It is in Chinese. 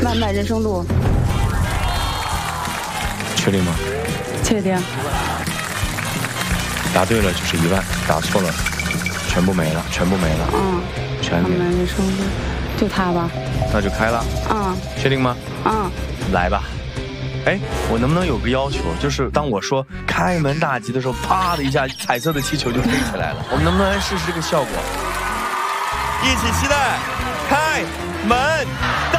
慢慢人生路。 确定吗？ 确定。 答对了就是1万，答错了全部没了，全部没了。 嗯， 全给。 慢慢人生路，就他吧。 那就开了。 嗯。 确定吗？ 嗯。 来吧。哎，我能不能有个要求，就是当我说开门大吉的时候，啪的一下，彩色的气球就飞起来了。我们能不能来试试这个效果？一起期待，开门。